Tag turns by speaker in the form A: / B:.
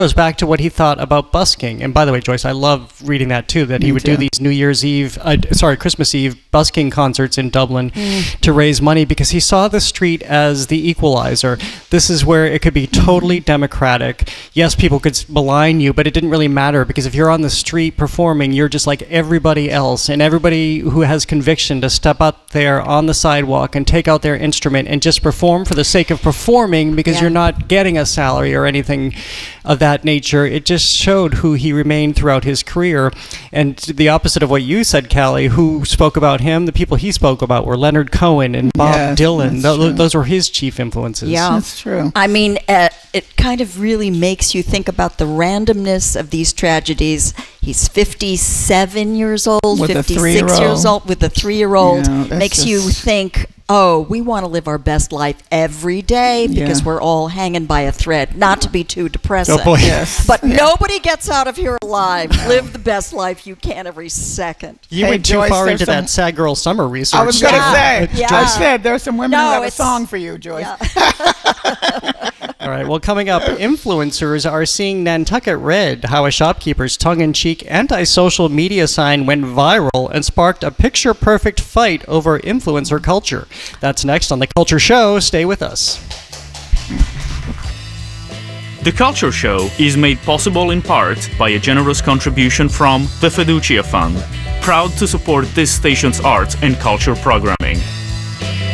A: goes back to what he thought about busking. And by the way, Joyce, I love reading that too, that he would do these Christmas Eve busking concerts in Dublin to raise money because he saw the street as the equalizer. This is where it could be totally democratic. Yes, people could malign you, but it didn't really matter because if you're on the street performing, you're just like everybody else. And everybody who has conviction to step up there on the sidewalk and take out their instrument and just perform for the sake of performing because you're not getting a salary or anything of that nature. It just showed who he remained throughout his career. And the opposite of what you said, Callie, who spoke about him, the people he spoke about were Leonard Cohen and Bob Dylan. Those were his chief influences.
B: Yeah,
C: that's true.
B: I mean, it kind of really makes you think about the randomness of these tragedies. He's 57 years old,
C: with
B: 56 years old, with a 3-year-old. Makes you think, oh, we want to live our best life every day because we're all hanging by a thread. Not to be too depressing.
A: Oh, boy.
C: Yes.
B: But nobody gets out of here alive. Live the best life you can every second.
A: You went too far into that Sad Girl Summer research.
C: I was going to say,
B: Yeah.
C: I said there's some women who have a song for you, Joyce.
A: All right, well, coming up, influencers are seeing Nantucket red, how a shopkeeper's tongue-in-cheek anti-social media sign went viral and sparked a picture-perfect fight over influencer culture. That's next on The Culture Show. Stay with us.
D: The Culture Show is made possible in part by a generous contribution from the Fiducia Fund, proud to support this station's arts and culture programming.